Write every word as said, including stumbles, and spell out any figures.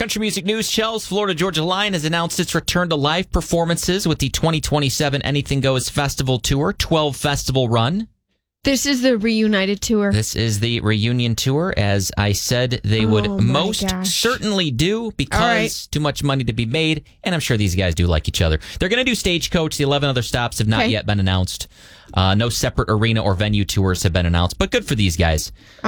Country music news, Chels. Florida Georgia Line has announced its return to live performances with the twenty twenty-seven Anything Goes Festival Tour, twelve festival run. This is the reunited tour. This is the reunion tour, as I said they would Oh, my most gosh. certainly do, because All right. too much money to be made, and I'm sure these guys do like each other. They're going to do Stagecoach. The eleven other stops have not Okay. yet been announced. Uh, no separate arena or venue tours have been announced, but good for these guys.